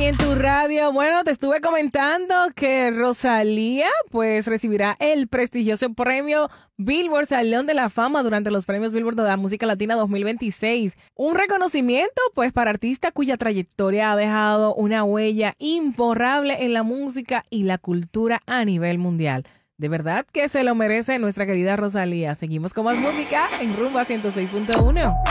aquí en tu radio. Bueno, te estuve comentando que Rosalía pues recibirá el prestigioso premio Billboard Salón de la Fama durante los premios Billboard de la Música Latina 2026. Un reconocimiento pues para artista cuya trayectoria ha dejado una huella imborrable en la música y la cultura a nivel mundial. De verdad que se lo merece nuestra querida Rosalía. Seguimos con más música en Rumba 106.1.